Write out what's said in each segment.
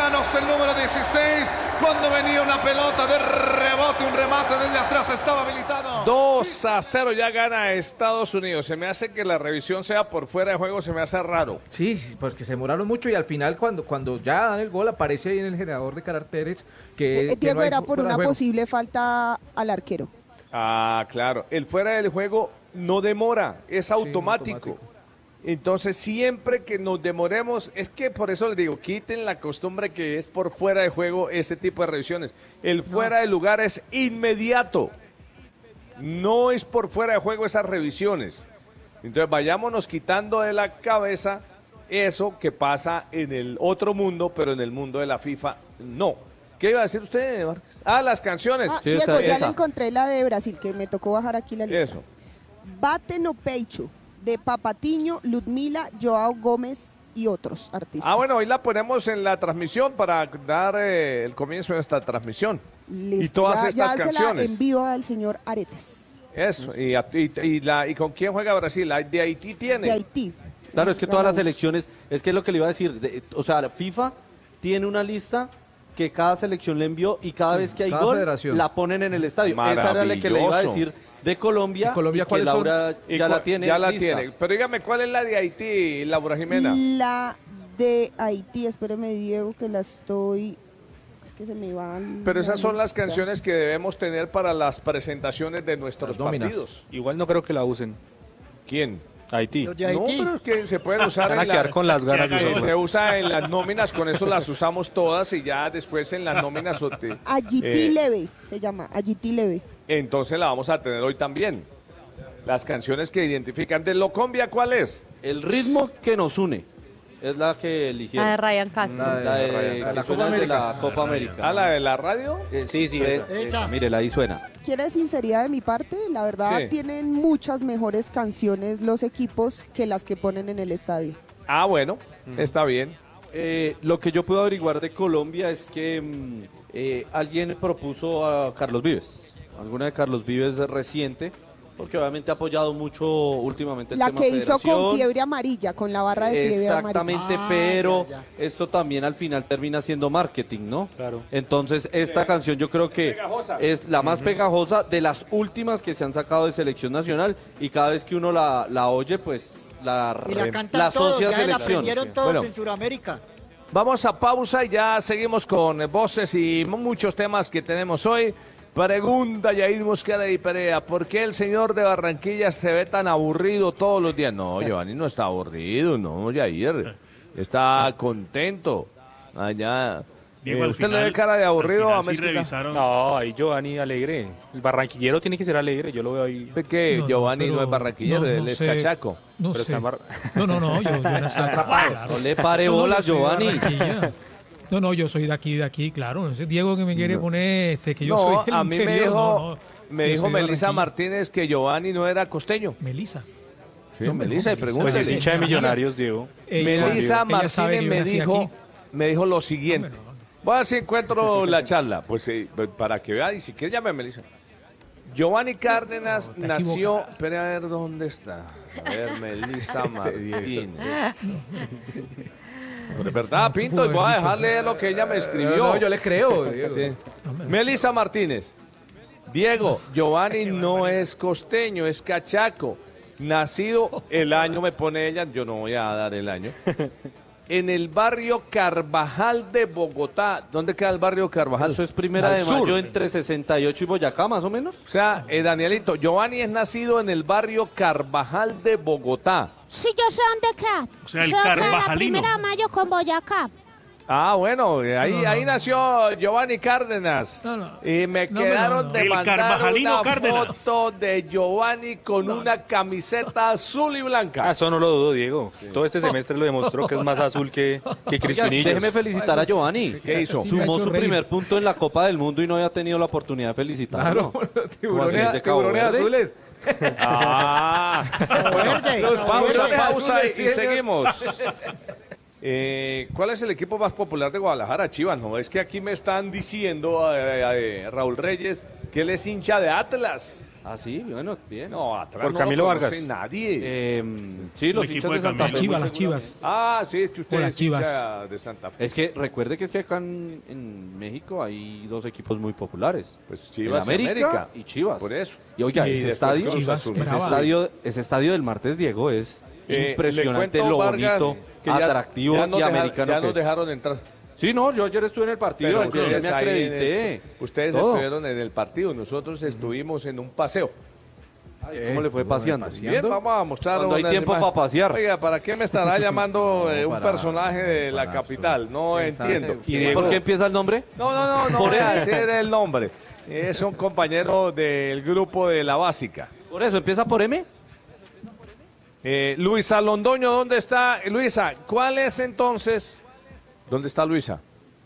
colombianos, el número 16, cuando venía una pelota de rebote, un remate desde atrás, estaba habilitado. 2-0 ya gana Estados Unidos. Se me hace que la revisión sea por fuera de juego, se me hace raro. Sí, porque se demoraron mucho y al final cuando ya dan el gol aparece ahí en el generador de caracteres que Diego, no hay era por fuera de una juego. posible falta al arquero. Ah, claro. El fuera del juego no demora, es automático. Entonces, siempre que nos demoremos, es que por eso les digo, quiten la costumbre que es por fuera de juego ese tipo de revisiones. El fuera de lugar es inmediato. No es por fuera de juego esas revisiones. Entonces, vayámonos quitando de la cabeza eso que pasa en el otro mundo, pero en el mundo de la FIFA, no. ¿Qué iba a decir usted, Márquez? Ah, las canciones. Sí, Diego, ya le encontré la de Brasil, que me tocó bajar aquí la lista. Eso. Bate no Pecho, de Papatiño, Ludmila, Joao Gómez y otros artistas. Ah, bueno, hoy la ponemos en la transmisión para dar el comienzo de esta transmisión. Listo, y todas ya, estas ya canciones. se la envío al señor Aretes. Eso, ¿y con quién juega Brasil? ¿De Haití tiene? De Haití. Claro, es que todas las selecciones, es que es lo que le iba a decir, o sea, la FIFA tiene una lista que cada selección le envió y cada vez que hay gol federación la ponen en el estadio. Esa era la que le iba a decir de Colombia, Colombia y que ¿cuáles son? Laura ya la tiene Ya la lista. tiene. Pero dígame, ¿cuál es la de Haití, Laura Jimena? La de Haití, espéreme, Diego, que la estoy... Es que se me van... Pero esas son las lista. canciones que debemos tener para las presentaciones de nuestros partidos. Igual no creo que la usen. ¿Quién? Haití. No, pero es que se pueden usar Van a quedar con las ganas de usarlo. se usa en las nóminas, con eso las usamos todas y ya después en las nóminas Ayití Leve, se llama, Ayití Leve. entonces la vamos a tener hoy también. Las canciones que identifican. ¿De Locombia cuál es? El ritmo que nos une. Es la que eligieron. La de Ryan Castro. La de la Copa América. ¿Ah, la de la radio? Sí, esa. Mírela, ahí suena. ¿Quiere sinceridad de mi parte? La verdad, Sí. tienen muchas mejores canciones los equipos que las que ponen en el estadio. Ah, bueno, está bien. Lo que yo puedo averiguar de Colombia es que alguien propuso a Carlos Vives. Alguna de Carlos Vives reciente, porque obviamente ha apoyado mucho últimamente el La tema que hizo federación. con fiebre amarilla, con la barra de fiebre Exactamente, amarilla. pero esto también al final termina siendo marketing, ¿no? Claro. Entonces, esta canción yo creo que es la más pegajosa de las últimas que se han sacado de selección nacional y cada vez que uno la oye, pues la cantan todos, asocia a ya la selección. aprendieron todos Bueno. en Sudamérica. Vamos a pausa y ya seguimos con voces y muchos temas que tenemos hoy. Pregunta Yair Mosquera y Perea, ¿por qué el señor de Barranquilla se ve tan aburrido todos los días? No, Giovanni no está aburrido, no, Yair. Está contento. Allá. Diego, al ¿Usted le final- ve cara de aburrido al a final sí Mezquita? revisaron. No, ahí Giovanni alegre. El barranquillero tiene que ser alegre, yo lo veo ahí. ¿De qué? No, Giovanni pero no es barranquillero, no él es sé. cachaco. No Pero sé. está en No, yo no estoy atrapado, claro. No le pare No, bola, yo soy de Giovanni. Barranquilla. No, yo soy de aquí, claro. Ese Diego que me quiere poner, que yo No, soy del a mí interior. me Yo dijo soy de Melisa Barranquilla. Martínez que Giovanni no era costeño. Melisa. Sí, No, Melisa, y no, pregúntale. Pues es hincha de Millonarios, Diego. Melisa ella sabe Martínez que yo me nací dijo, aquí. me dijo lo siguiente. Voy a ver si encuentro la charla. Pues para que vea, y si quiere llame a Melisa. Giovanni Cárdenas está nació. equivocada. Espera a ver dónde está. A ver, Melisa Martínez. De verdad, Pinto, y voy a dejarle lo que ella me escribió. No, yo le creo, Diego. Sí. Melisa Martínez. Diego, Giovanni no es costeño, es cachaco. Nacido, el año me pone ella, yo no voy a dar el año. En el barrio Carvajal de Bogotá. ¿Dónde queda el barrio Carvajal? Eso es Primera Al de sur. Mayo entre 68 y Boyacá, más o menos. O sea, Danielito, Giovanni es nacido en el barrio Carvajal de Bogotá. Sí, yo sé dónde queda. O sea, el Yo queda la Carvajalino. 1 de mayo con Boyacá. Ah, bueno, ahí No. nació Giovanni Cárdenas. No. Y me No, quedaron no. de El mandar Carvajalino una Cárdenas. foto de Giovanni con una camiseta azul y blanca. Ah, eso no lo dudo, Diego. Todo este semestre lo demostró que es más azul que Oiga, Crispinillos. déjeme felicitar a Giovanni. ¿Qué hizo? Sí, Sumó me ha su hecho reír. primer punto en la Copa del Mundo y no había tenido la oportunidad de felicitarlo. tiburones, de Cabo tiburones Verde? azules. Ah, Verde, pausa, verde. pausa y seguimos. ¿Cuál es el equipo más popular de Guadalajara? Chivas, no, es que aquí me están diciendo Raúl Reyes que él es hincha de Atlas. Ah, sí, bueno, bien. No, atrás Por no Camilo lo Vargas. conoce nadie. Sí, los El hinchas equipo de de Santa Fe. Camilo. Las muy Chivas. seguramente. Ah, sí, es que usted Por las es hincha Chivas. de Santa Fe. Es que recuerde que acá en México hay dos equipos muy populares. Pues El Chivas y América América. y Chivas. Por eso. Y oiga, Y ese después estadio, Cruz Azul. Brava. ese estadio del martes, Diego, es Le impresionante cuento, lo Vargas, bonito, que ya- atractivo ya nos y dejaron- americano ya que nos es. dejaron entrar. Sí, no, yo ayer estuve en el partido, Pero ayer ustedes me ahí acredité. ustedes todo. estuvieron en el partido, nosotros estuvimos en un paseo. ¿Cómo le fue paseando? Bien, vamos a mostrar Cuando hay unas tiempo imágenes. para pasear. Oiga, ¿para qué me estará llamando un para- personaje de la capital? No entiendo. Y Diego- ¿Por qué empieza el nombre? No voy a decir el nombre. Es un compañero del grupo de la básica. Por eso, ¿empieza por M? Luisa Londoño, ¿dónde está? Luisa, ¿cuál es entonces? ¿Dónde está Luisa?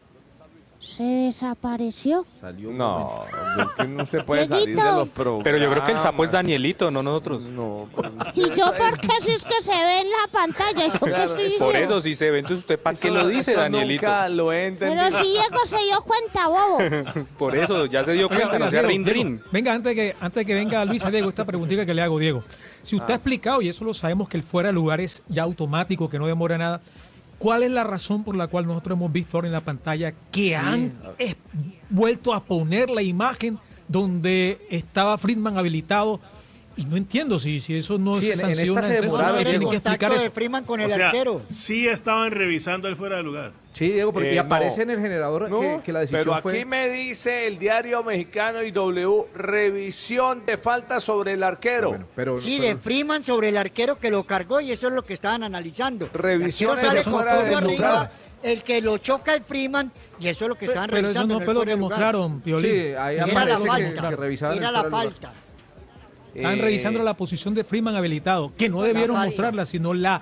Se desapareció. No, porque no se puede salir de los programas. Pero yo creo que el sapo es Danielito, no nosotros. No, ¿Y yo por qué si es que se ve en la pantalla? ¿Yo qué estoy diciendo? Por eso, si se ve, entonces usted ¿para qué lo dice, eso Danielito? Nunca lo he entendido. Pero si Diego se dio cuenta, bobo. Por eso, ya se dio cuenta, no sea rin rin. Venga, antes de que venga Luisa, Diego, esta preguntita que le hago, Diego. Si usted ha explicado, y eso lo sabemos, que el fuera de lugar es ya automático, que no demora nada, ¿cuál es la razón por la cual nosotros hemos visto ahora en la pantalla que han vuelto a poner la imagen donde estaba Friedman habilitado? Y no entiendo si eso no Sí, se en sanciona. esta se entonces demoraron, tienen el que explicar contacto eso. de Freeman con O el sea, arquero. sí estaban revisando el fuera de lugar. Sí, Diego, porque y no. aparece en el generador No, que la decisión pero aquí fue... me dice el diario mexicano y W, revisión de falta sobre el arquero. Bueno, pero, Sí, pero- de Freeman sobre el arquero que lo cargó y eso es lo que estaban analizando. Revisión El arquero sale eso con fuera de fuego arriba, lugar. el que lo choca es Freeman y eso es lo que estaban Pero eso revisando. no en el fue lo fuera que de lugar. mostraron, Piolín. Sí, ahí Era aparece la que falta. revisaron el Era la fuera de lugar. falta. Están revisando la posición de Freeman habilitado, que no debieron falta. mostrarla, sino la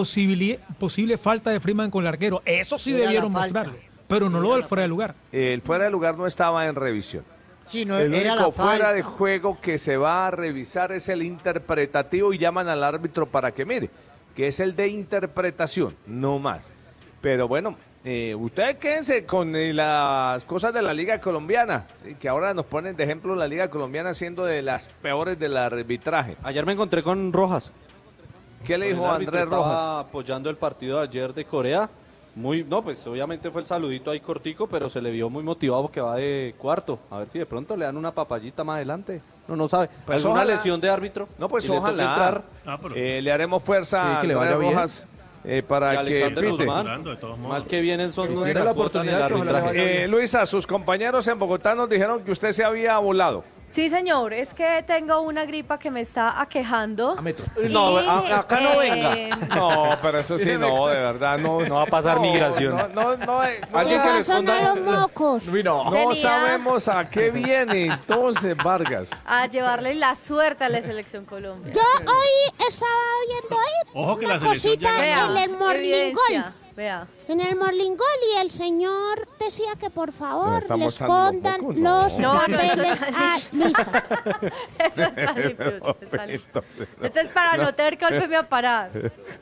posible falta de Freeman con el arquero. Eso sí Era la debieron falta. mostrarlo, pero no lo del fuera de lugar. El fuera de lugar no estaba en revisión. Sí, no, El era único la fuera falta. de juego que se va a revisar es el interpretativo y llaman al árbitro para que mire, que es el de interpretación, no más. Pero bueno, ustedes quédense con las cosas de la Liga Colombiana, ¿sí? Que ahora nos ponen de ejemplo la Liga Colombiana siendo de las peores del arbitraje. Ayer me encontré con Rojas. ¿Qué le dijo El árbitro Andrés estaba Rojas? apoyando el partido de ayer de Corea. Pues obviamente fue el saludito ahí cortico, pero se le vio muy motivado porque va de cuarto. A ver si de pronto le dan una papayita más adelante. No sabe. Pues ¿Alguna ojalá. lesión de árbitro? No, pues Y le toca ojalá. entrar. Pero Le haremos fuerza Sí, a que le Andrés vaya bien. Rojas Y para que Alexander pite. Guzmán. jugando, de todos modos. Mal que vienen son Si nuestra tiene la cuota en el oportunidad, que ojalá le arbitraje. vaya bien. Luisa, sus compañeros en Bogotá nos dijeron que usted se había volado. Sí, señor, es que tengo una gripa que me está aquejando. A metro. No, Y, acá no venga. No, pero eso sí, no, de verdad, no. No va a pasar migración. No, Alguien que Se les va a sonar ponga- los mocos. no Tenía- sabemos a qué viene entonces, Vargas. A llevarle la suerte a la selección Colombia. Yo hoy estaba viendo ahí Ojo que la una selección ya cosita ganó. en el Morning evidencia. Gol. Vea. En el Morning Gol y el señor decía que por ¿Me favor está les mostrando los contan mocos? los No, no, papeles eso- a Luisa. Eso está limpio. Esto es para no tener que volverme a parar.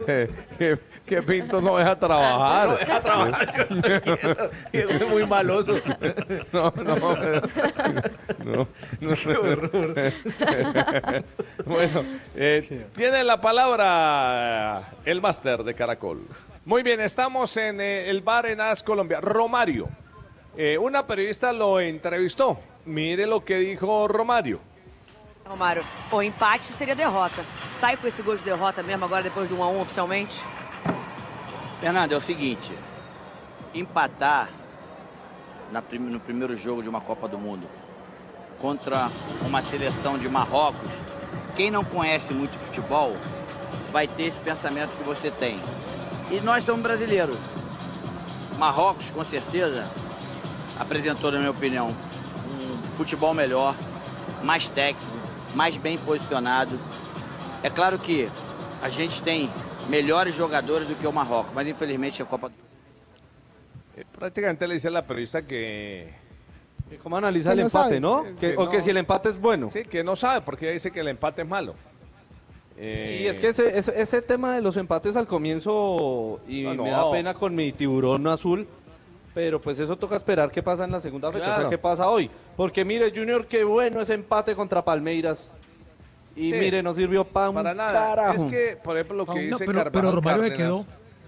¿Qué Pinto no deja trabajar? Es muy maloso. No. Bueno, tiene la palabra el máster de Caracol. Muy bien, estamos en el bar en AS Colombia. Romario, una periodista lo entrevistó. Mire lo que dijo Romario. Romário, o empate seria derrota. Sai com esse gol de derrota mesmo agora depois do 1-1 oficialmente? Fernando, é o seguinte, empatar no primeiro jogo de uma Copa do Mundo contra uma seleção de Marrocos, quem não conhece muito futebol vai ter esse pensamento que você tem. E nós somos brasileiros. Marrocos, com certeza, apresentou, na minha opinião, um futebol melhor, mais técnico, mais bem posicionado. É claro que a gente tem melhores jogadores do que o Marrocos, mas infelizmente a Copa... Prácticamente le dice a la periodista que... ¿Cómo analiza Que el no empate, sabe. no? Que O no. que si el empate es bueno. Sí, que no sabe porque ella dice que el empate es malo. Y es que ese tema de los empates al comienzo, y No, me no. da pena con mi tiburón azul, pero pues eso toca esperar qué pasa en la segunda fecha, o Claro. sea, qué pasa hoy. Porque mire, Junior, qué bueno ese empate contra Palmeiras. Y mire, no sirvió para nada. carajo. Es que, por ejemplo, lo que dice pero Carvajal Romario se Cárdenas,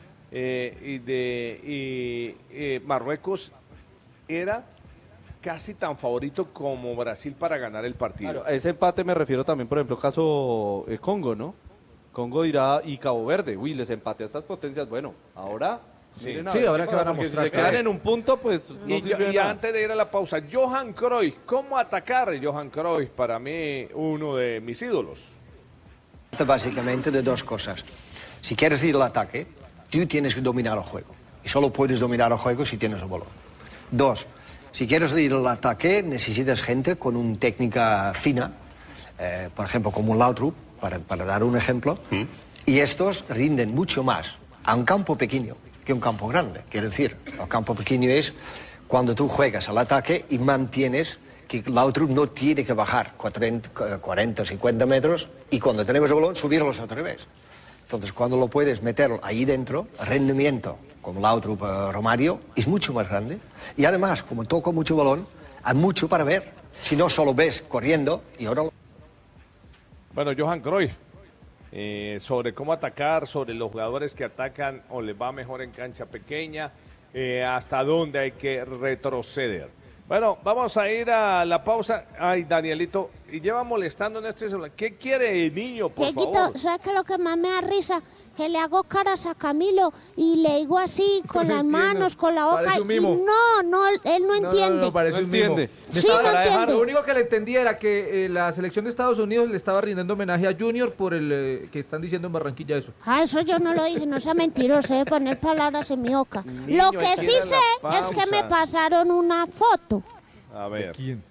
quedó. Marruecos era casi tan favorito como Brasil para ganar el partido. Claro, a ese empate me refiero también, por ejemplo, caso Congo, ¿no? Congo irá y Cabo Verde. Uy, les empate a estas potencias. Bueno, ahora... Sí, ahora que van a mostrar. Si se quedan en un punto, pues no y antes de ir a la pausa, Johan Cruyff, ¿cómo atacar? Johan Cruyff, para mí, uno de mis ídolos. Básicamente de dos cosas. Si quieres ir al ataque, tú tienes que dominar el juego. Y solo puedes dominar el juego si tienes el balón. Dos, si quieres ir al ataque, necesitas gente con una técnica fina, por ejemplo, como un Lautrup, para dar un ejemplo, y estos rinden mucho más a un campo pequeño que un campo grande. Quiere decir, el campo pequeño es cuando tú juegas al ataque y mantienes que Lautrup no tiene que bajar 40, 50 metros y cuando tenemos el balón subirlos otra vez. Entonces, cuando lo puedes meter ahí dentro, el rendimiento, como Lautrup, Romario, es mucho más grande. Y además, como toco mucho balón, hay mucho para ver. Si no, solo ves corriendo y ahora... Bueno, Johan Cruyff, sobre cómo atacar, sobre los jugadores que atacan o les va mejor en cancha pequeña, hasta dónde hay que retroceder. Bueno, vamos a ir a la pausa. Ay, Danielito, y lleva molestando en este celular. ¿Qué quiere el niño, por favor? ¿Sabes qué es lo que más me da risa? Que le hago caras a Camilo y le digo así, con las manos, con la boca, y no, él no entiende. No, parece un mimo. Sí, no entiende. Lo único que le entendía era que la selección de Estados Unidos le estaba rindiendo homenaje a Junior por el que están diciendo en Barranquilla eso. Eso yo no lo dije, no sea mentiroso, de poner palabras en mi boca. Lo que sí sé es que me pasaron una foto. A ver. ¿Quién?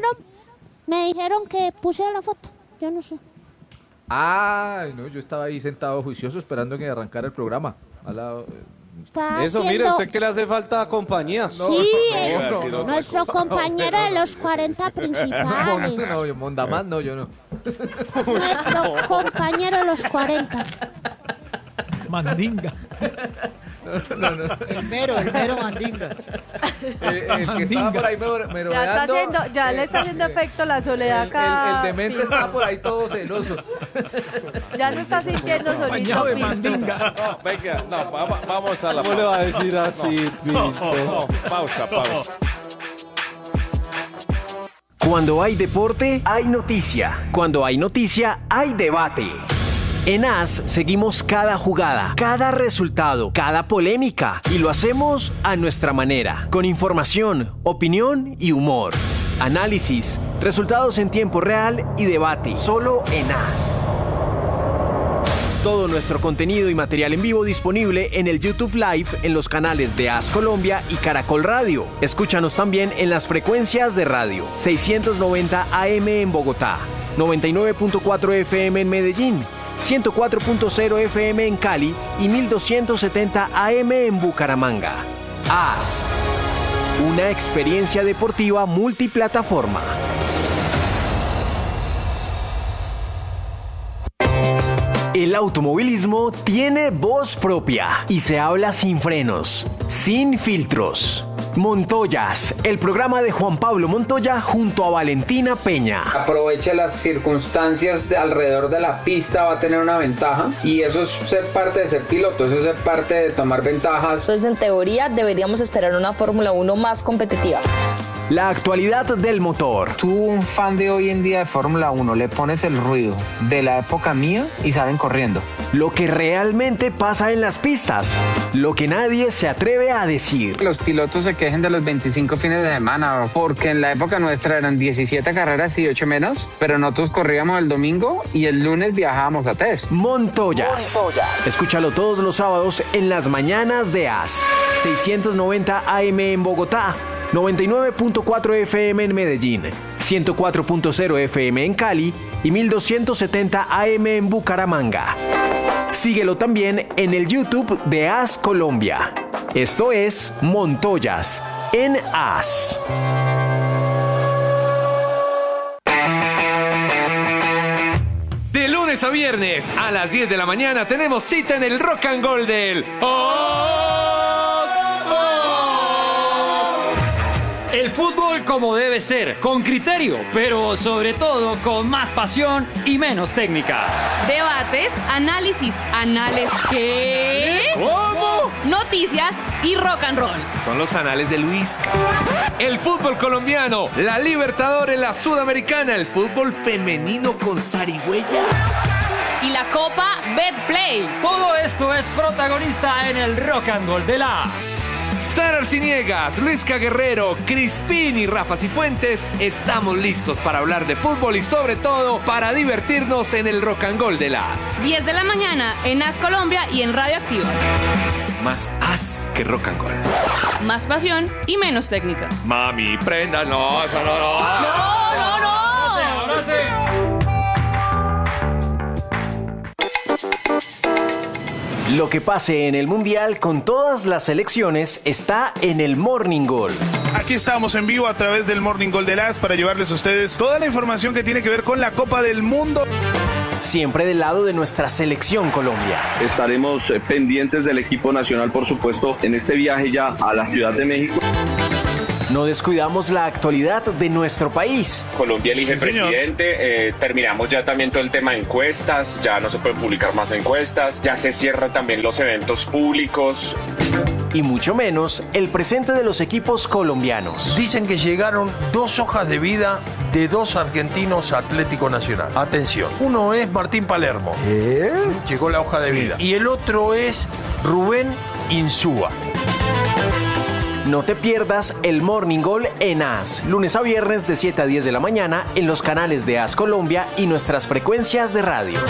Me dijeron que pusiera la foto, yo no sé. Ay, no, yo estaba ahí sentado juicioso esperando que arrancara el programa. Eso, mire, ¿usted qué le hace falta compañía? Sí, nuestro compañero de los 40 principales. No, Mondamán, no, yo no. Nuestro compañero de los 40. Mandinga. No. El mero Mandingas. El que estaba por ahí merodeando. Ya le está haciendo efecto la soledad acá. El demente estaba por ahí todo celoso. Ya se está sintiendo solito. de Mandinga. No, venga, no, vamos a la pausa. ¿Cómo le va a decir así, No, pausa. Cuando hay deporte, hay noticia. Cuando hay noticia, hay debate. En AS seguimos cada jugada, cada resultado, cada polémica y lo hacemos a nuestra manera, con información, opinión y humor. Análisis, resultados en tiempo real y debate, solo en AS. Todo nuestro contenido y material en vivo disponible en el YouTube Live en los canales de AS Colombia y Caracol Radio. Escúchanos también en las frecuencias de radio 690 AM en Bogotá, 99.4 FM en Medellín, 104.0 FM en Cali y 1270 AM en Bucaramanga. AS, una experiencia deportiva multiplataforma. El automovilismo tiene voz propia y se habla sin frenos, sin filtros. Montoyas, el programa de Juan Pablo Montoya junto a Valentina Peña. Aprovecha las circunstancias alrededor de la pista, va a tener una ventaja y eso es ser parte de ser piloto, eso es ser parte de tomar ventajas. Entonces, en teoría, deberíamos esperar una Fórmula 1 más competitiva. La actualidad del motor. Tú, un fan de hoy en día de Fórmula 1, le pones el ruido de la época mía y salen corriendo. Lo que realmente pasa en las pistas, lo que nadie se atreve a decir. Los pilotos se quejen de los 25 fines de semana, porque en la época nuestra eran 17 carreras y 8 menos, pero nosotros corríamos el domingo y el lunes viajábamos a test. Montoyas. Escúchalo todos los sábados en las mañanas de AS. 690 AM en Bogotá, 99.4 FM en Medellín, 104.0 FM en Cali y 1270 AM en Bucaramanga. Síguelo también en el YouTube de AS Colombia. Esto es Montoyas en AS. De lunes a viernes a las 10 de la mañana tenemos cita en el Rock and Roll del El fútbol como debe ser, con criterio, pero sobre todo con más pasión y menos técnica. Debates, análisis, ¿qué? ¿Cómo? Noticias y rock and roll. Son los anales de Luisca. El fútbol colombiano, la Libertadores, la Sudamericana, el fútbol femenino con zarigüeya. Y la Copa Betplay. Todo esto es protagonista en el Rock and Roll de las... Sara Arciniegas, Luisca Guerrero, Crispín y Rafa Cifuentes, estamos listos para hablar de fútbol y sobre todo para divertirnos en el Rock and Roll de las 10 de la mañana en As Colombia y en Radio Activa. Más as que rock and roll. Más pasión y menos técnica. Mami, prenda, no, eso no. No. Ahora sí. Lo que pase en el Mundial con todas las selecciones está en el Morning Goal. Aquí estamos en vivo a través del Morning Goal de las para llevarles a ustedes toda la información que tiene que ver con la Copa del Mundo. Siempre del lado de nuestra selección Colombia. Estaremos pendientes del equipo nacional, por supuesto, en este viaje ya a la Ciudad de México. No descuidamos la actualidad de nuestro país. Colombia elige presidente, terminamos ya también todo el tema de encuestas, ya no se pueden publicar más encuestas, ya se cierran también los eventos públicos. Y mucho menos el presente de los equipos colombianos. Dicen que llegaron 2 hojas de vida de 2 argentinos a Atlético Nacional. Atención, uno es Martín Palermo. Llegó la hoja de vida. Y el otro es Rubén Insúa. No te pierdas el Morning Goal en AS, lunes a viernes de 7 a 10 de la mañana en los canales de AS Colombia y nuestras frecuencias de radio.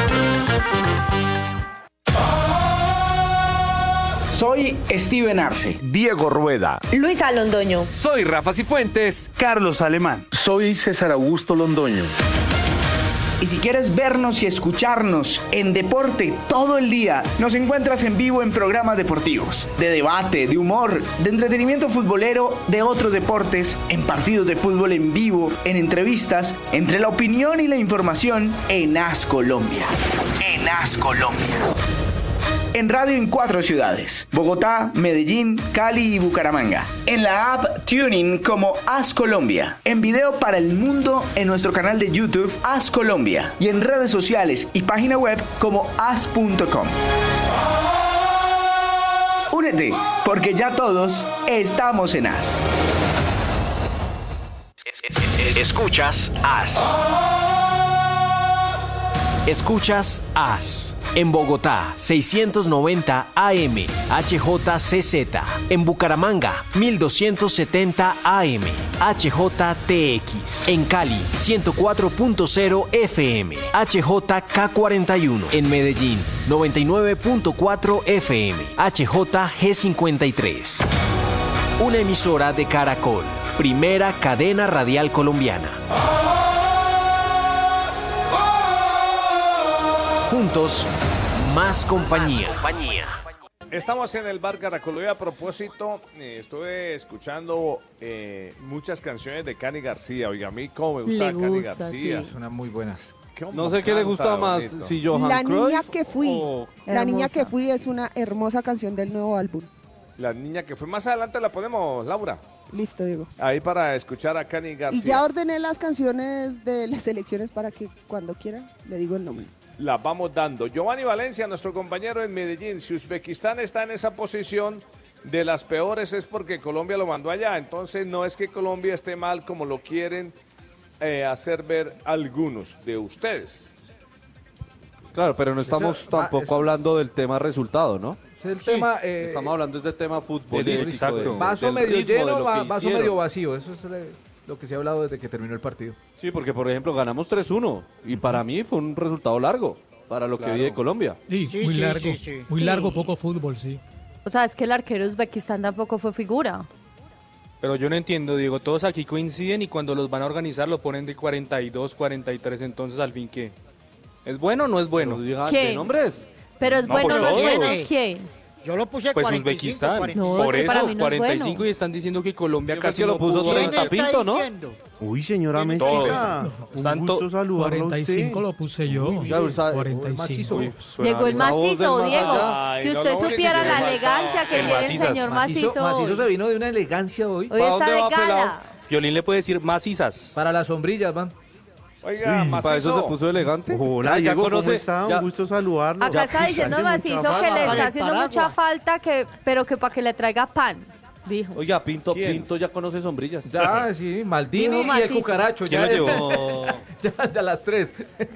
Soy Steven Arce. Diego Rueda. Luisa Londoño. Soy Rafa Cifuentes. Carlos Alemán. Soy César Augusto Londoño. Y si quieres vernos y escucharnos en deporte todo el día, nos encuentras en vivo en programas deportivos, de debate, de humor, de entretenimiento futbolero, de otros deportes, en partidos de fútbol en vivo, en entrevistas, entre la opinión y la información en AS Colombia. En AS Colombia. En radio en 4 ciudades: Bogotá, Medellín, Cali y Bucaramanga. En la app TuneIn como AS Colombia. En video para el mundo en nuestro canal de YouTube AS Colombia. Y en redes sociales y página web como as.com. Únete, porque ya todos estamos en AS. Escuchas AS. Escuchas AS. En Bogotá, 690 AM, HJCZ. En Bucaramanga, 1270 AM, HJTX. En Cali, 104.0 FM, HJK41. En Medellín, 99.4 FM, HJG53. Una emisora de Caracol, primera cadena radial colombiana. Juntos, más compañía. Estamos en el bar Caracol. A propósito, estuve escuchando muchas canciones de Cani García. Oiga, a mí cómo me gusta Cani García. Sí. Suenan muy buenas. No sé qué le gusta más, si Johan La niña Cruyff que fui. La niña Hermosa. que fui es una hermosa canción del nuevo álbum. La niña que fue. Más adelante la ponemos, Laura. Listo, Diego. Ahí para escuchar a Cani García. Y ya ordené las canciones de las elecciones para que cuando quiera le digo el nombre. La vamos dando. Giovanni Valencia, nuestro compañero en Medellín. Si Uzbekistán está en esa posición de las peores es porque Colombia lo mandó allá. Entonces no es que Colombia esté mal como lo quieren hacer ver algunos de ustedes. Claro, pero no estamos tampoco hablando del tema resultado, ¿no? Es el tema, estamos hablando del tema futbolístico. Vaso medio lleno, vaso medio vacío. Eso es lo que se ha hablado desde que terminó el partido. Sí, porque por ejemplo ganamos 3-1 y para mí fue un resultado largo para lo que vi de Colombia. Sí, muy largo. Muy largo, poco fútbol, sí. O sea, es que el arquero de Uzbekistán tampoco fue figura. Pero yo no entiendo, Diego, todos aquí coinciden y cuando los van a organizar lo ponen de 42, 43, entonces al fin ¿qué? ¿Es bueno o no es bueno? ¿Quién? ¿De nombres? Pero es No, bueno, pues no es todos. bueno, ¿quién? Yo lo puse Pues 45, Uzbekistán. 45. Por es que para eso, mí no es 45 bueno. y están diciendo que Colombia Yo casi creo que lo puso pudo. 30 Pinto, ¿no? Uy, señora Mestiza. Un Tanto- gusto saludarlo a 45 usted. lo puse yo. Uy, ya, 45. Uy, suena Llegó el esa voz macizo, del más Diego. allá. Si Ay, no, usted lo único supiera que la le faltaba, elegancia que el tiene el macizas. señor macizo Macizo hoy. se vino de una elegancia hoy. Hoy ¿Pa' está dónde de va, gala. pelado? Piolín le puede decir macizas. Para las sombrillas, man. Oiga, Macizo. ¿Para eso se puso elegante? Hola, Ya Diego, conoce, ¿cómo está? ya- Un gusto saludarlo. Acá está diciendo Macizo que le está haciendo mucha falta, pero que para que le traiga pan, dijo. Oiga, Pinto ya conoce sombrillas. Ya, sí, Maldini Dijo y el Macizo. cucaracho. ¿Quién Ya, lo llevó? ya las 3.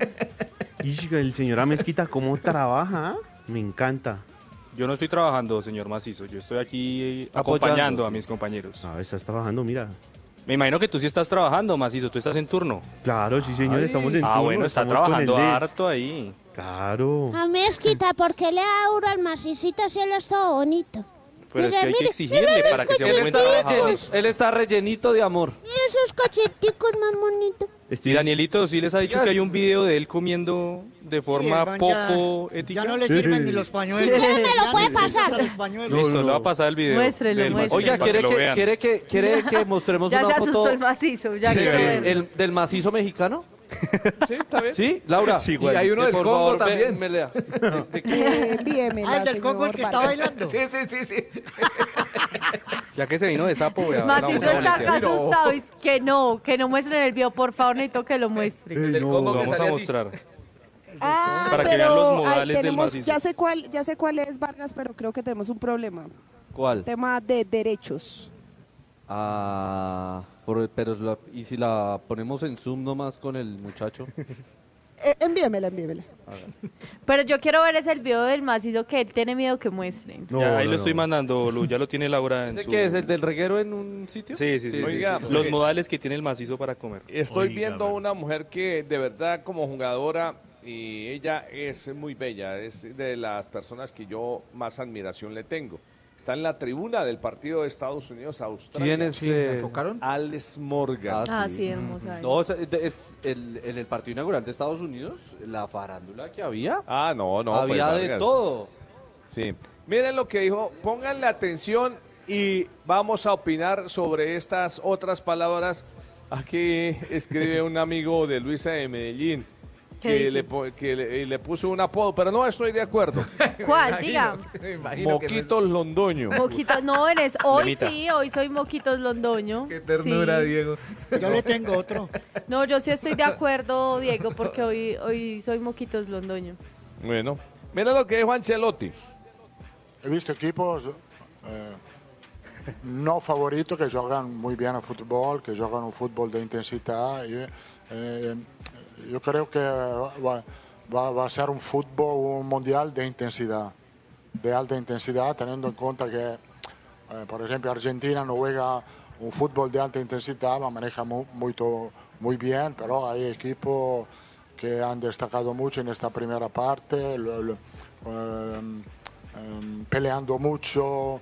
Y el señor Amezquita, ¿cómo trabaja? Me encanta. Yo no estoy trabajando, señor Macizo. Yo estoy aquí Apoyando. acompañando a mis compañeros. Ah, estás trabajando, mira. Me imagino que tú sí estás trabajando, Macizo. Tú estás en turno. Claro, sí, señor, Ay. estamos en turno. Ah, bueno, está estamos con trabajando el DES. harto ahí. Claro. A Mezquita, ¿por qué le da duro al macicito si él es todo bonito? Pero es Mire, que hay que mire, exigirle mire para que sea un los buen cacheticos. trabajador. Él está rellenito de amor. Mira esos cacheticos más bonitos. Y Danielito sí les ha dicho que hay un video de él comiendo de forma hermano, poco ética. Ya no le sirven ni los pañuelos. Si quiere me lo Ya puede ni siquiera pasar. los pañuelos. Listo, le va a pasar el video. Muéstrelo, del muéstrelo. macizo Oiga, para ¿quiere lo vean. quiere que mostremos Ya una se asustó foto el macizo, ya Sí, quiero ver. del macizo mexicano? Sí, está bien. ¿Sí, Laura? Sí, Y hay uno del por Congo favor, también. me lea. Envíemela, el del Congo, el que está señor bailando. Sí. Ya que se vino de sapo, vea. la Macizo vamos a está acá voltear. asustado. Y que no muestren el video, por favor, necesito que lo muestren. Del Congo Lo que vamos a sale así. mostrar. Ah, Para que pero vean los ay, modales del tenemos, macizo. ya sé cuál es, Vargas, pero creo que tenemos un problema. ¿Cuál? Tema de derechos. Ah, ¿y si la ponemos en Zoom nomás con el muchacho? Envíemela. Pero yo quiero ver ese el video del macizo que él tiene miedo que muestren. Ya, ahí lo estoy mandando, Lu. Ya lo tiene Laura en ¿Ese su... qué es? ¿El del reguero en un sitio? Sí. Oiga, Los modales que tiene el macizo para comer. Estoy viendo una mujer que de verdad como jugadora y ella es muy bella, es de las personas que yo más admiración le tengo. Está en la tribuna del partido de Estados Unidos-Australia. ¿Quién es? Alex Morgan. Ah, sí, hermosa. No, es en el partido inaugural de Estados Unidos, la farándula que había. Ah, no, había pues, de Vargas. todo. Sí. Miren lo que dijo, pónganle atención y vamos a opinar sobre estas otras palabras. Aquí escribe un amigo de Luisa de Medellín ¿Qué que le puso un apodo, pero no estoy de acuerdo. ¿Cuál? Diga. Moquitos Londoño. Moquitos, no eres. Hoy Lemita. sí, hoy soy Moquitos Londoño. Qué ternura, Sí. Diego. Yo le tengo otro. No, yo sí estoy de acuerdo, Diego, porque hoy soy Moquitos Londoño. Bueno, mira lo que dijo Ancelotti. He visto equipos no favoritos que juegan muy bien al fútbol, que juegan un fútbol de intensidad. Yo creo que va a ser un fútbol, un mundial de intensidad, de alta intensidad, teniendo en cuenta que, por ejemplo, Argentina no juega un fútbol de alta intensidad, lo maneja muy bien, pero hay equipos que han destacado mucho en esta primera parte, peleando mucho,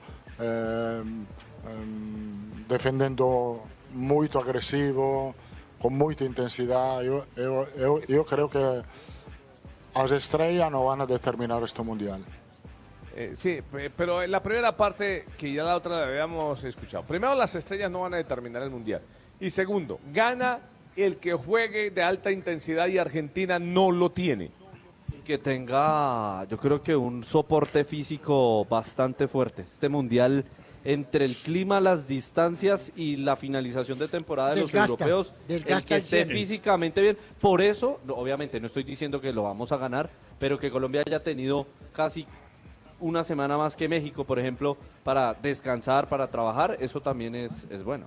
defendiendo muy agresivo, con mucha intensidad. Yo creo que las estrellas no van a determinar este mundial. Sí, pero en la primera parte, que ya la otra la habíamos escuchado. Primero, las estrellas no van a determinar el mundial. Y segundo, gana el que juegue de alta intensidad y Argentina no lo tiene. Y que tenga, yo creo que un soporte físico bastante fuerte. Este mundial, entre el clima, las distancias y la finalización de temporada de los europeos, el que esté físicamente bien. Por eso, obviamente, no estoy diciendo que lo vamos a ganar, pero que Colombia haya tenido casi una semana más que México, por ejemplo, para descansar, para trabajar, eso también es bueno.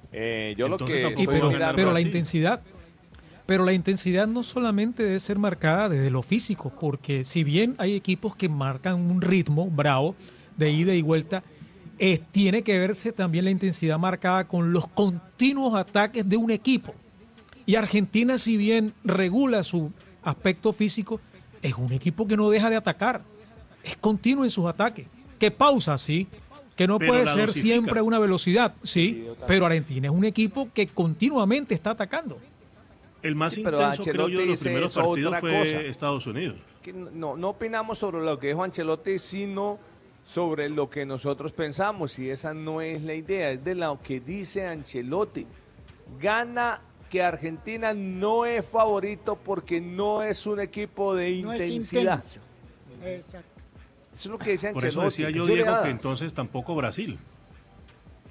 Pero la intensidad no solamente debe ser marcada desde lo físico, porque si bien hay equipos que marcan un ritmo bravo de ida y vuelta, tiene que verse también la intensidad marcada con los continuos ataques de un equipo. Y Argentina, si bien regula su aspecto físico, es un equipo que no deja de atacar. Es continuo en sus ataques. Que pausa, sí. Que no Pero puede la ser dosifica. siempre a una velocidad, sí. Pero Argentina es un equipo que continuamente está atacando. El más pero intenso, creo Ancelotti yo, de los dice primeros eso, partidos otra fue cosa. Estados Unidos. Que no opinamos sobre lo que dijo Ancelotti, sino sobre lo que nosotros pensamos, y esa no es la idea, es de lo que dice Ancelotti. Gana que Argentina no es favorito porque no es un equipo de No es intensidad. intenso. Exacto. Eso es lo que dice Por Ancelotti. eso decía yo, eso le Diego, da. que entonces tampoco Brasil.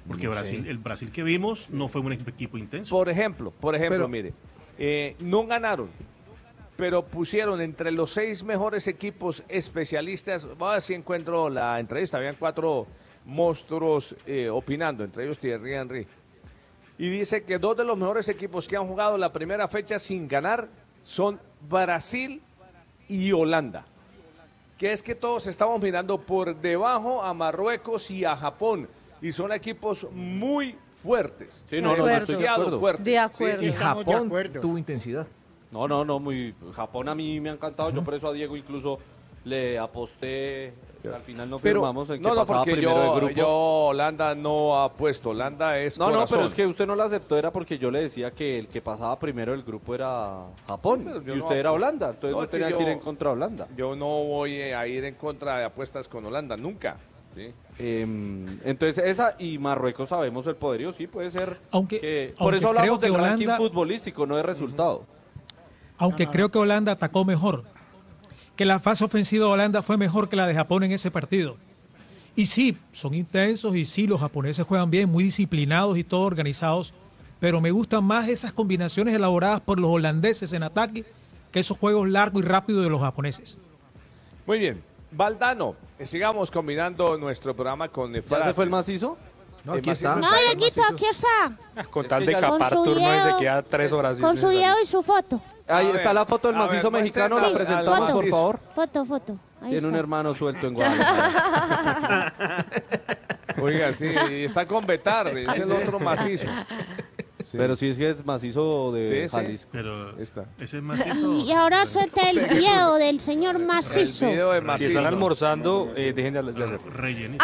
Porque el Brasil que vimos no fue un equipo intenso. Por ejemplo, mire, no ganaron, pero pusieron entre los 6 mejores equipos especialistas. Voy a ver si encuentro la entrevista. Habían 4 monstruos opinando, entre ellos Thierry Henry. Y dice que 2 de los mejores equipos que han jugado la primera fecha sin ganar son Brasil y Holanda. Que es que todos estamos mirando por debajo a Marruecos y a Japón. Y son equipos muy fuertes. Sí, demasiado fuertes. De acuerdo. Y Japón tuvo intensidad. Japón a mí me ha encantado. Yo por eso a Diego incluso le aposté. Al final no firmamos en que pasaba primero de grupo. Yo Holanda no apuesto. Holanda es corazón. Pero es que usted no lo aceptó. Era porque yo le decía que el que pasaba primero del grupo era Japón. Y usted era Holanda. Entonces no tenía que ir en contra de Holanda. Yo no voy a ir en contra de apuestas con Holanda. Nunca. ¿Sí? Entonces esa y Marruecos sabemos el poderío, sí puede ser por eso hablamos del Holanda, ranking futbolístico, no de resultado. Aunque creo que Holanda atacó mejor, que la fase ofensiva de Holanda fue mejor que la de Japón en ese partido. Y sí, son intensos y sí, los japoneses juegan bien, muy disciplinados y todo organizados, pero me gustan más esas combinaciones elaboradas por los holandeses en ataque que esos juegos largos y rápidos de los japoneses. Muy bien. Valdano, sigamos combinando nuestro programa con frases. ¿Ya se fue el macizo? No, aquí está. No, Dieguito, aquí está. Con tal de capar turno y se queda 3 horas. Con su video y su foto. Ahí está la foto del macizo mexicano, la presentamos, por favor. Foto. Ahí Tiene está. un hermano suelto en Guadalajara. Oiga, sí, está con Betar, es el otro macizo. Sí. Pero sí es que es macizo de Jalisco. Pero ese es macizo. Y ahora suelte el video del señor macizo. Si están almorzando, dejen de hacer. Rellenito.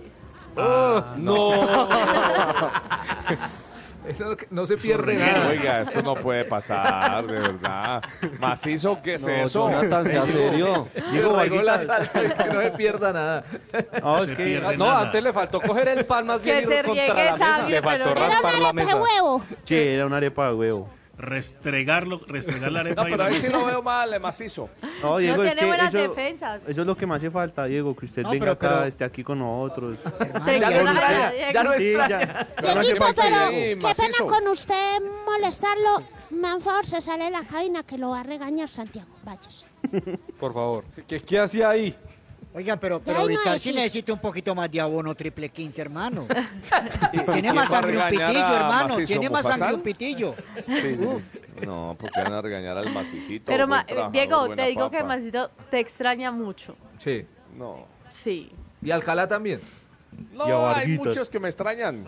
No. Eso no se pierde nada. Oiga, esto no puede pasar, de verdad. Macizo, ¿qué es eso? Jonathan, sea serio. Digo, la salsa, que no se pierda nada. Antes le faltó coger el pan más bien y contra la mesa. Le faltó raspar la mesa. Sí, era una arepa de huevo. Restregar la arepa. No, pero ahí sí lo veo mal, macizo. No, Diego, tiene buenas defensas. Eso es lo que me hace falta, Diego, que usted venga acá, esté aquí con nosotros. Ya no extraña. Dieguito, pero qué pena con usted molestarlo. Man, por favor, se sale de la cabina que lo va a regañar Santiago. Váyase. Por favor. ¿Qué hacía ahí? Oigan, pero Vital sí necesita un poquito más de abono triple 15, hermano. Tiene ¿Quién más va a sangre un regañar pitillo, a hermano. Macizo Tiene más Mufasal? sangre un pitillo. No, porque van a regañar al macicito. Pero buen trabajador, Diego, buena te digo papa. que Macito te extraña mucho. Sí. No. Sí. ¿Y Alcalá también? No, hay muchos que me extrañan.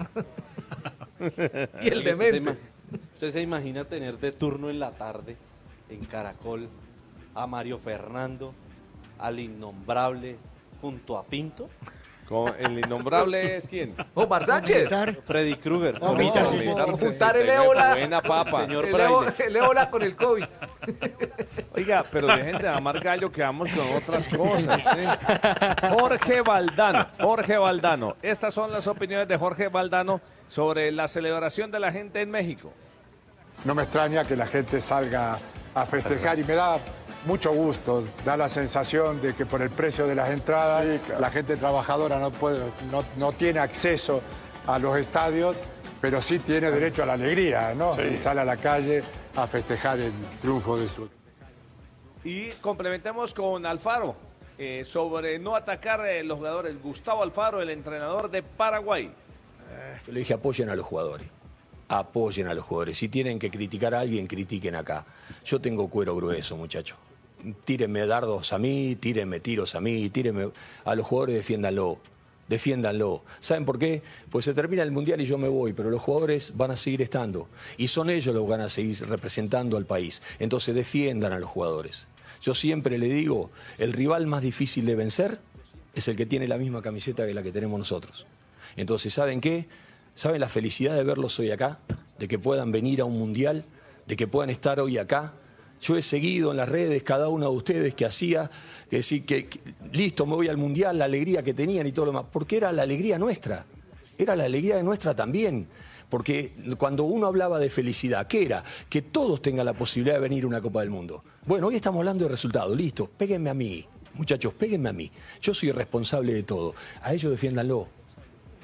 Y el demente. ¿Usted se imagina tener de turno en la tarde en Caracol a Mario Fernando, al innombrable junto a Pinto? ¿El innombrable es quién? Omar Sánchez. Freddy Krueger. Juntar el ébola. Buena papa. Señor El ébola con el COVID. Oiga, pero dejen de amar gallo que vamos con otras cosas. Jorge Valdano. Estas son las opiniones de Jorge Valdano sobre la celebración de la gente en México. No me extraña que la gente salga a festejar y me da mucho gusto, da la sensación de que por el precio de las entradas la gente trabajadora no tiene acceso a los estadios, pero sí tiene derecho a la alegría, ¿no? Y sale a la calle a festejar el triunfo de su... Y complementemos con Alfaro sobre no atacar a los jugadores. Gustavo Alfaro, el entrenador de Paraguay. Yo le dije, apoyen a los jugadores. Apoyen a los jugadores. Si tienen que criticar a alguien, critiquen acá. Yo tengo cuero grueso, muchachos. Tírenme dardos a mí, tírenme tiros a mí, tírenme a los jugadores, defiéndanlo. ¿Saben por qué? Pues se termina el Mundial y yo me voy, pero los jugadores van a seguir estando. Y son ellos los que van a seguir representando al país. Entonces defiendan a los jugadores. Yo siempre le digo, el rival más difícil de vencer es el que tiene la misma camiseta que la que tenemos nosotros. Entonces, ¿saben qué? ¿Saben la felicidad de verlos hoy acá? De que puedan venir a un Mundial, de que puedan estar hoy acá. Yo he seguido en las redes cada uno de ustedes que hacía, que decir que listo, me voy al Mundial, la alegría que tenían y todo lo demás, porque era la alegría nuestra, era la alegría nuestra también, porque cuando uno hablaba de felicidad, ¿qué era? Que todos tengan la posibilidad de venir a una Copa del Mundo. Bueno, hoy estamos hablando de resultados, listo, péguenme a mí, muchachos, péguenme a mí, yo soy responsable de todo, a ellos defiéndanlo.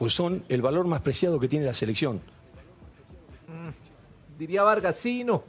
pues son el valor más preciado que tiene la selección. Diría Vargas, sí, no.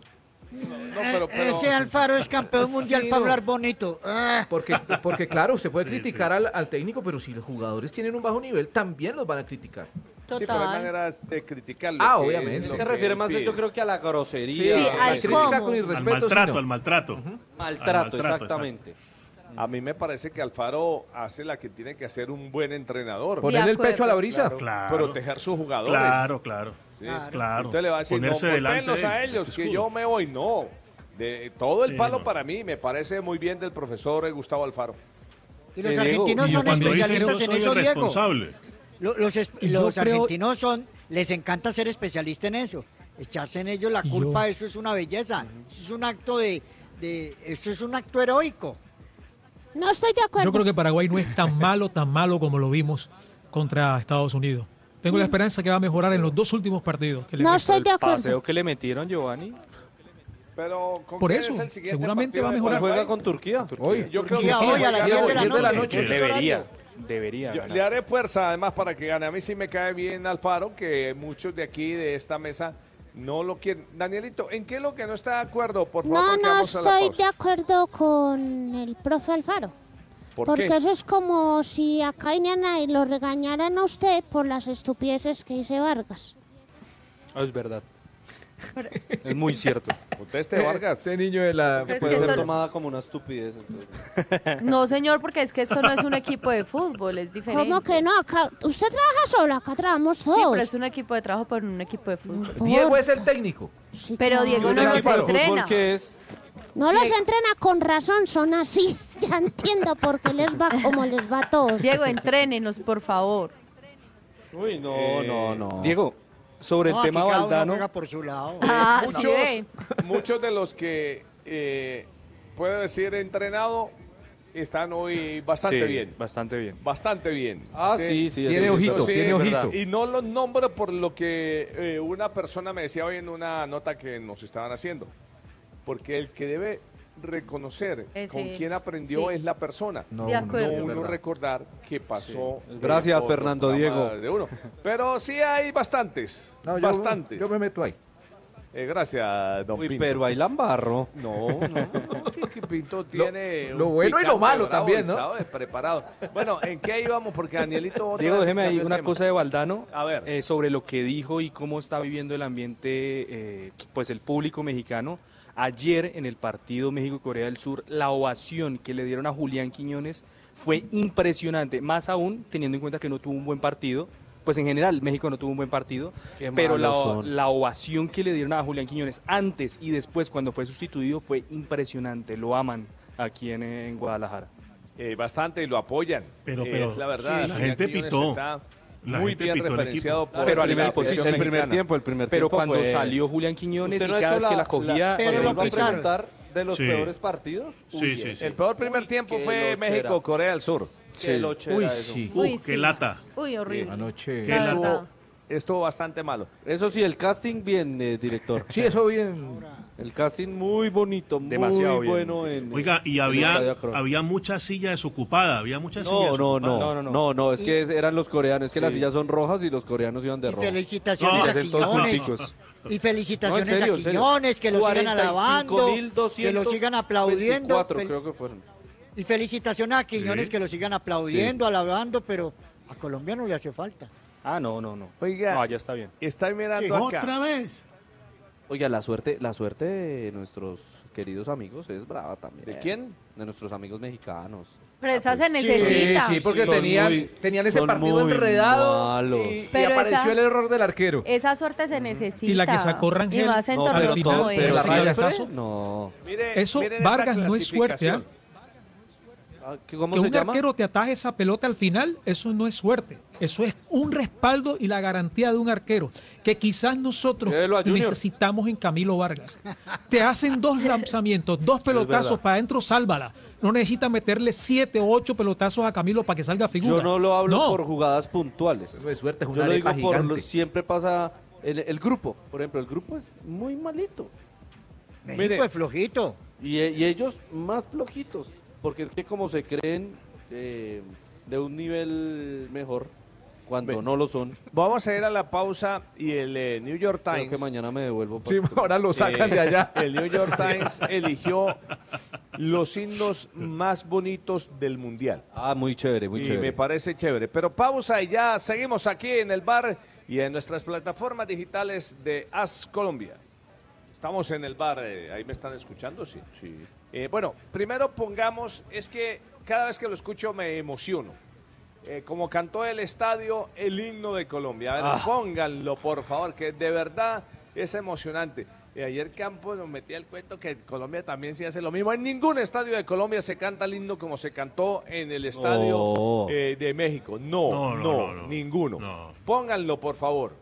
Ese Alfaro es campeón mundial para hablar bonito. Porque claro, se puede criticar al técnico, pero si los jugadores tienen un bajo nivel, también los van a criticar. Sí, pero hay maneras de criticarlo. Obviamente. Se refiere más, yo creo que a la grosería. Sí, al crítica con irrespeto. Al maltrato. Maltrato, exactamente. A mí me parece que Alfaro hace la que tiene que hacer un buen entrenador. Ponerle el pecho a la brisa. Claro. Proteger sus jugadores. Claro. Sí. Usted le va a decir, Ponerse no, delante ponlos a del ellos, que escudo. yo me voy. No. Todo el palo no. para mí me parece muy bien del profesor Gustavo Alfaro. Y los argentinos son especialistas en eso, Diego. Los argentinos les encanta ser especialistas en eso. Echarse en ellos la culpa, eso es una belleza. Eso es un acto eso es un acto heroico. No estoy de acuerdo. Yo creo que Paraguay no es tan malo como lo vimos contra Estados Unidos. Tengo la esperanza que va a mejorar en los 2 últimos partidos. No estoy de acuerdo. El paseo que le metieron, Giovanni. Pero por eso, seguramente va a mejorar. Juega con Turquía. Hoy. Yo creo que hoy a las 10 de la noche. Debería. Le haré fuerza además para que gane. A mí sí me cae bien Alfaro, que muchos de aquí, de esta mesa, no lo quieren. Danielito, ¿en qué es lo que no está de acuerdo? Por favor, No estoy de acuerdo con el profe Alfaro. Porque qué? eso es como si acá vinieran y lo regañaran a usted por las estupideces que dice Vargas. Es verdad. Es muy cierto. Conteste, Vargas. Ese niño de la... Puede ser tomada como una estupidez. No, señor, porque es que esto no es un equipo de fútbol, es diferente. ¿Cómo que no? Acá, usted trabaja solo, acá trabajamos todos. Sí, pero es un equipo de trabajo, pero no un equipo de fútbol. Diego es el técnico. Sí, pero claro. Diego no los entrena. ¿Qué es? No los entrena con razón, son así. Ya entiendo por qué les va como les va a todos. Diego, entrénenos, por favor. Uy, no. Diego, sobre el tema Valdano. Por su lado. Muchos de los que puedo decir entrenado están hoy bastante bien. Bastante bien. Bastante bien. Sí. Tiene ojito, tiene ojito. Y no los nombro por lo que una persona me decía hoy en una nota que nos estaban haciendo. Porque el que debe reconocer con quién aprendió es la persona. No uno recordar qué pasó. Sí. Gracias, Fernando Diego. De uno. Pero sí hay bastantes. Bastantes. Yo me meto ahí. Gracias, don Pinto. Pero hay Lambarro. No. Que Pinto tiene lo bueno y lo malo también, ¿no? ¿Sabes? Preparado. Bueno, ¿en qué íbamos? Porque Danielito... Diego, déjeme ahí una cosa de Valdano. A ver. Sobre lo que dijo y cómo está viviendo el ambiente, pues el público mexicano. Ayer en el partido México-Corea del Sur, la ovación que le dieron a Julián Quiñones fue impresionante, más aún teniendo en cuenta que no tuvo un buen partido. Pues en general México no tuvo un buen partido, pero la ovación que le dieron a Julián Quiñones antes y después cuando fue sustituido fue impresionante, lo aman aquí en Guadalajara. Bastante y lo apoyan, pero es la verdad. Sí, la gente pitó. Está muy bien referenciado por pero el primer tiempo. Pero cuando salió Julián Quiñones y cada vez que la cogía... Pero lo preguntar de los peores partidos. Sí. El peor primer tiempo fue México-Corea del Sur. Qué lochera eso. Qué lata. Uy, horrible. Anoche. Estuvo bastante malo. Eso sí, el casting bien, director. Sí, eso bien. El casting muy bonito, demasiado muy bueno. Oiga, y había mucha silla desocupada, había muchas sillas desocupadas. No, es que eran los coreanos, es que las sillas son rojas y los coreanos iban de rojo. Felicitaciones a Quiñones. Y felicitaciones a Quiñones, que lo sigan alabando, que lo sigan aplaudiendo. Creo que fueron. Y felicitaciones a Quiñones, que lo sigan aplaudiendo, alabando, pero a Colombia no le hace falta. No. Oiga, ya está bien. Estoy mirando acá. ¿Otra vez? Oiga, la suerte de nuestros queridos amigos es brava también. ¿De quién? De nuestros amigos mexicanos. Pero esa se necesita. Sí, porque tenían ese partido enredado y apareció el error del arquero. Esa suerte se necesita. Y la que sacó Rangel. Y más en torneos como pero este. rayazazo. No. Eso, Vargas, no es suerte, ¿ah? ¿Cómo que se un llama? arquero te ataje esa pelota al final, eso no es suerte. Eso es un respaldo y la garantía de un arquero que quizás nosotros necesitamos en Camilo Vargas. Te hacen 2 lanzamientos, 2 pelotazos para adentro, sálvala. No necesitas meterle 7 o 8 pelotazos a Camilo para que salga figura. Yo no lo hablo por jugadas puntuales. Eso es suerte, es una Yo lo digo gigante. siempre pasa el grupo. Por ejemplo, el grupo es muy malito. México es flojito. Y ellos más flojitos. Porque es que como se creen de un nivel mejor, cuando no lo son. Vamos a ir a la pausa y el New York Times... Creo que mañana me devuelvo. Sí, ahora lo sacan de allá. El New York Times eligió los himnos más bonitos del Mundial. Ah, muy chévere, muy chévere. Me parece chévere. Pero pausa y ya seguimos aquí en el bar y en nuestras plataformas digitales de AS Colombia. Estamos en el bar, ¿ahí me están escuchando? Sí. Bueno, primero pongamos, es que cada vez que lo escucho me emociono. Como cantó el estadio, el himno de Colombia. A ver, pónganlo, por favor, que de verdad es emocionante. Ayer Campos nos metía el cuento que Colombia también se hace lo mismo. En ningún estadio de Colombia se canta el himno como se cantó en el estadio de México. No, ninguno. No. Pónganlo, por favor.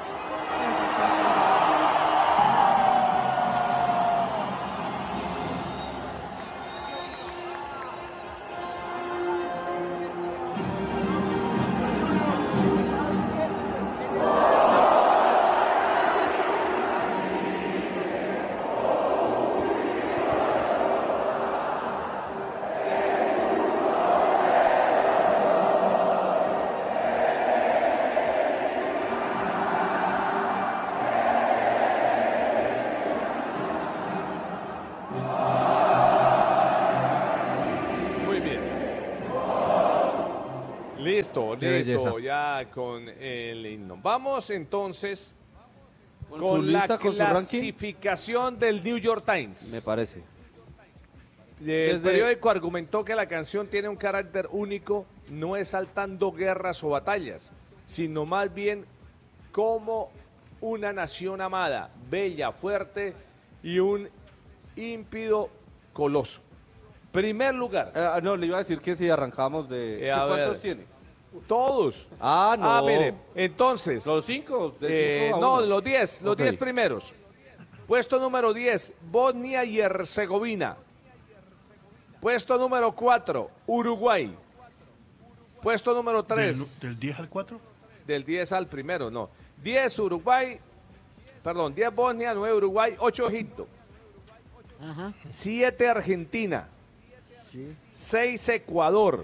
Listo, ya con el himno. Vamos entonces con la clasificación del New York Times. Me parece. El periódico argumentó que la canción tiene un carácter único, no exaltando guerras o batallas, sino más bien como una nación amada, bella, fuerte y un ímpido coloso. Primer lugar. No, le iba a decir que si arrancamos de... ¿Cuántos tiene? Todos. No. Mire, entonces. ¿Los 5? No, los 10, los 10 primeros. Puesto número 10, Bosnia y Herzegovina. Puesto número 4, Uruguay. Puesto número 3. ¿Del 10 al 4? Del 10 al primero, no. 10 Uruguay, 10 Bosnia, 9 Uruguay, 8 Egipto. 7 Argentina. 6 Ecuador.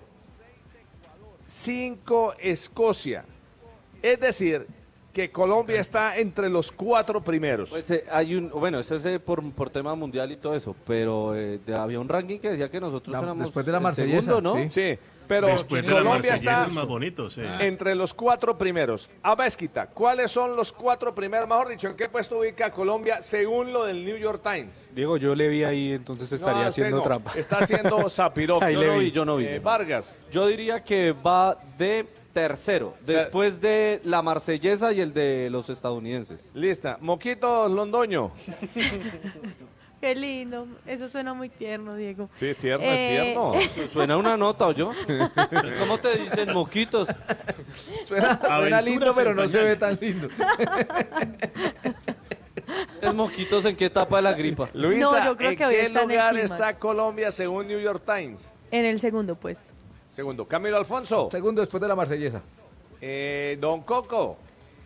5 Escocia. Es decir, que Colombia está entre los 4 primeros. Pues eso es por tema mundial y todo eso, pero había un ranking que decía que nosotros éramos después de la Marsellesa, segundo, ¿no? Sí, pero Colombia está más bonito, sí. Entre los 4 primeros. Abasquita, ¿cuáles son los 4 primeros? Mejor dicho, ¿en qué puesto ubica Colombia según lo del New York Times? Diego, yo le vi ahí, entonces estaría haciendo trampa. Está haciendo zapiroco. Yo no vi. Vargas. Yo diría que va de tercero, después de la Marsellesa y el de los estadounidenses. Lista. Moquitos Londoño. Qué lindo. Eso suena muy tierno, Diego. Sí, es tierno. Suena una nota, ¿o yo? ¿Cómo te dicen moquitos? Suena lindo, pero no se ve tan lindo. ¿Es moquitos en qué etapa de la gripa? Luisa, yo creo ¿en que hoy qué está lugar en el está Colombia según New York Times? En el segundo puesto. Segundo. Camilo Alfonso. Segundo después de la Marsellesa. Don Coco.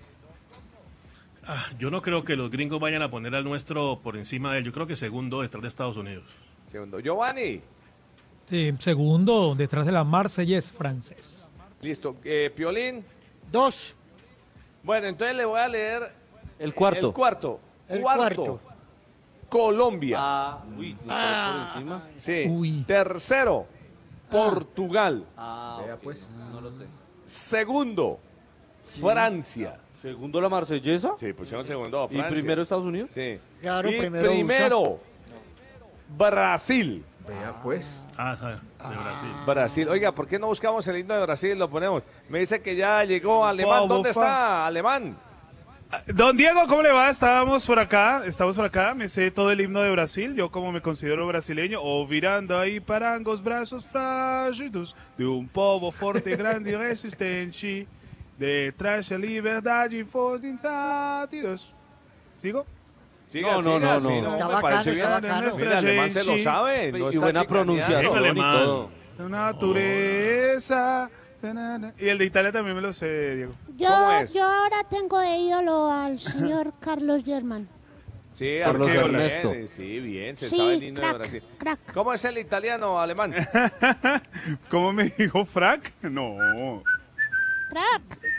Yo no creo que los gringos vayan a poner al nuestro por encima de él. Yo creo que segundo detrás de Estados Unidos. Segundo. Giovanni. Sí, segundo detrás de la Marsellesa francés. Listo. Piolín. 2. Bueno, entonces le voy a leer el cuarto. El cuarto. Colombia. Por encima. Sí. Tercero. Portugal. Vea pues. No lo tengo. Segundo, Francia. ¿Segundo la Marsellesa? Sí, pusieron segundo a Francia. ¿Y primero Estados Unidos? Sí. Claro, y primero Brasil. Vea pues. De Brasil. Brasil. Oiga, ¿por qué no buscamos el himno de Brasil? Lo ponemos. Me dice que ya llegó Alemán. ¿Dónde está Alemán? Don Diego, ¿cómo le va? Estamos por acá, me sé todo el himno de Brasil, yo como me considero brasileño, virando aí parangos os braços frágidos de un povo forte, grande e resistente, detrás da liberdade forte insatidos. ¿Sigo? No. Está bacano, está bacano. Mira, el alemán se lo sabe. Y buena pronunciación y todo. Naturaleza. Y el de Italia también me lo sé, Diego. Yo ahora tengo de ídolo al señor Carlos Germán. Sí, Carlos Ernesto. Sí, bien, se sabe el himno de Brasil. Crack. ¿Cómo es el italiano alemán? ¿Cómo me dijo Frank? No. Crack.